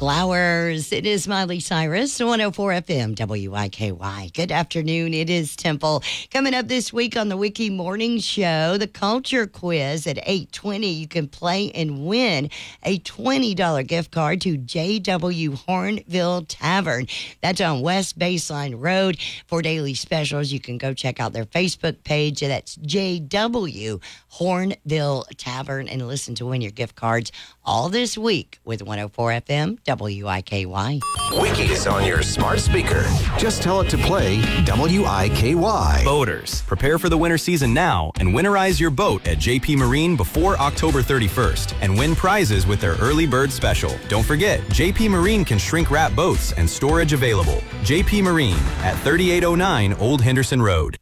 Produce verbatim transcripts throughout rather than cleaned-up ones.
Flowers. It is Miley Cyrus, one oh four F M, W I K Y. Good afternoon. It is Temple. Coming up this week on the Wiki Morning Show, the Culture Quiz at eight twenty. You can play and win a twenty dollars gift card to J W Hornville Tavern. That's on West Baseline Road. For daily specials, you can go check out their Facebook page. That's J W Hornville Tavern, and listen to win your gift cards all this week with one oh four F M, W I K Y. Wiki is on your smart speaker. Just tell it to play W I K Y. Boaters, prepare for the winter season now and winterize your boat at J P Marine before October thirty-first and win prizes with their early bird special. Don't forget, J P Marine can shrink wrap boats and storage available. J P Marine at thirty-eight oh nine Old Henderson Road.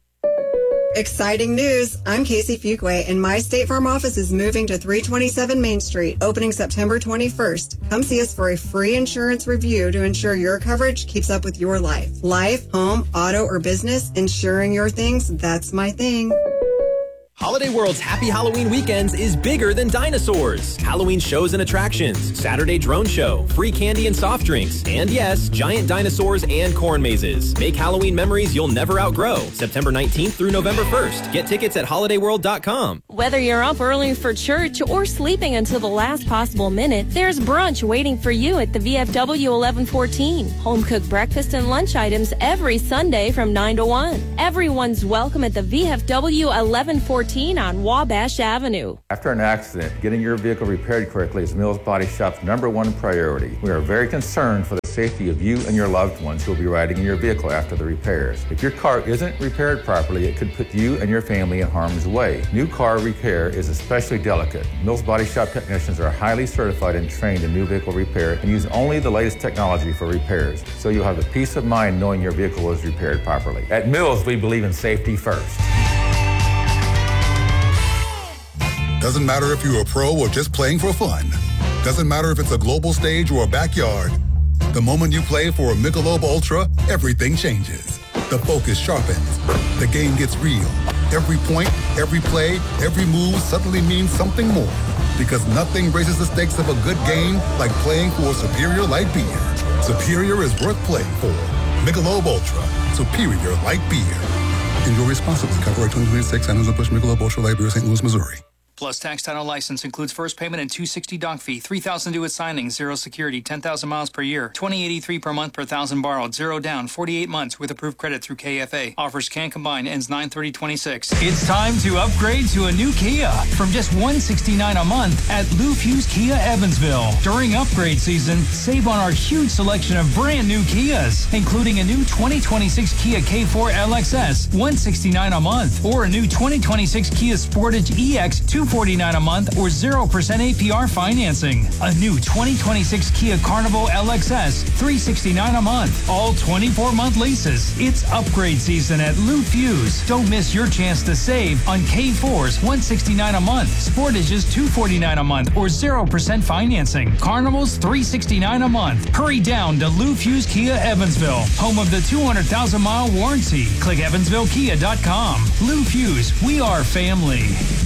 Exciting news. I'm Casey Fuquay, and my State Farm office is moving to three twenty-seven Main Street, opening September twenty-first. Come see us for a free insurance review to ensure your coverage keeps up with your life. Life, home, auto, or business, insuring your things, that's my thing. Holiday World's Happy Halloween Weekends is bigger than dinosaurs. Halloween shows and attractions, Saturday drone show, free candy and soft drinks, and yes, giant dinosaurs and corn mazes. Make Halloween memories you'll never outgrow. September nineteenth through November first. Get tickets at holiday world dot com. Whether you're up early for church or sleeping until the last possible minute, there's brunch waiting for you at the V F W eleven fourteen. Home-cooked breakfast and lunch items every Sunday from nine to one. Everyone's welcome at the V F W eleven fourteen on Wabash Avenue. After an accident, getting your vehicle repaired correctly is Mills Body Shop's number one priority. We are very concerned for the safety of you and your loved ones who will be riding in your vehicle after the repairs. If your car isn't repaired properly, it could put you and your family in harm's way. New car repair is especially delicate. Mills Body Shop technicians are highly certified and trained in new vehicle repair and use only the latest technology for repairs, so you'll have the peace of mind knowing your vehicle is repaired properly. At Mills, we believe in safety first. Doesn't matter if you're a pro or just playing for fun. Doesn't matter if it's a global stage or a backyard. The moment you play for a Michelob Ultra, everything changes. The focus sharpens. The game gets real. Every point, every play, every move suddenly means something more. Because nothing raises the stakes of a good game like playing for a superior light beer. Superior is worth playing for. Michelob Ultra. Superior light beer. Enjoy responsibly. Copyright twenty twenty-six. Anheuser-Busch Michelob Ultra Light Beer, Saint Louis, Missouri. Plus tax title license includes first payment and two hundred sixty doc fee, three thousand due at signing, zero security, ten thousand miles per year, twenty eighty-three per month per thousand borrowed, zero down, forty-eight months with approved credit through K F A. Offers can combine, ends nine thirty twenty-six. It's time to upgrade to a new Kia from just one hundred sixty-nine dollars a month at Lou Fuse Kia Evansville. During upgrade season, save on our huge selection of brand new Kias, including a new twenty twenty-six Kia K four L X S, one hundred sixty-nine dollars a month, or a new twenty twenty-six Kia Sportage E X, two hundred forty-nine dollars a month, or zero percent A P R financing. A new twenty twenty-six Kia Carnival L X S, three hundred sixty-nine dollars a month. All twenty-four month leases. It's upgrade season at Lou Fuse. Don't miss your chance to save on K fours, one hundred sixty-nine dollars a month. Sportages, two hundred forty-nine dollars a month, or zero percent financing. Carnivals, three hundred sixty-nine dollars a month. Hurry down to Lou Fuse Kia Evansville, home of the two hundred thousand mile warranty. Click evansville kia dot com. Lou Fuse, we are family.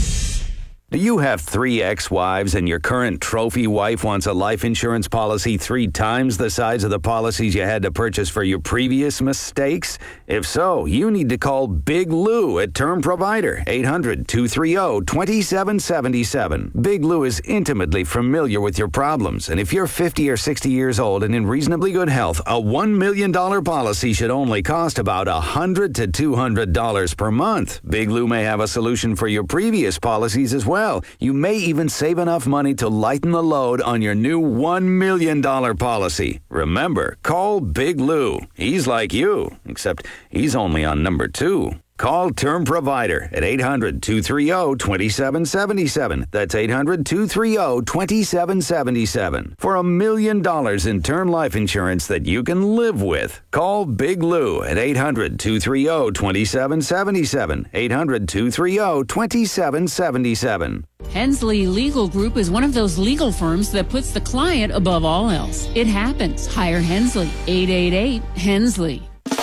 Do you have three ex-wives and your current trophy wife wants a life insurance policy three times the size of the policies you had to purchase for your previous mistakes? If so, you need to call Big Lou at Term Provider, eight hundred, two three zero, two seven seven seven. Big Lou is intimately familiar with your problems, and if you're fifty or sixty years old and in reasonably good health, a one million dollars policy should only cost about one hundred to two hundred dollars per month. Big Lou may have a solution for your previous policies as well. You may even save enough money to lighten the load on your new one million dollars policy. Remember, call Big Lou. He's like you, except he's only on number two. Call Term Provider at eight hundred, two three zero, two seven seven seven. That's eight hundred, two three zero, two seven seven seven. For a million dollars in term life insurance that you can live with. Call Big Lou at eight hundred, two three zero, two seven seven seven. eight hundred, two three zero, two seven seven seven. Hensley Legal Group is one of those legal firms that puts the client above all else. It happens. Hire Hensley. eight eight eight, Hensley.